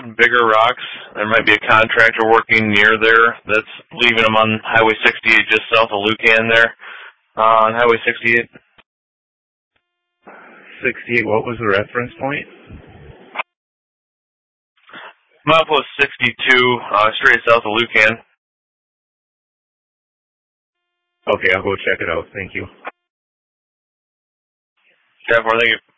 load bigger rocks. There might be a contractor working near there that's leaving them on Highway 68 just south of Lucan there on Highway 68. 68, what was the reference point? Milepost 62, straight south of Lucan. Okay, I'll go check it out. Thank you. Thank you.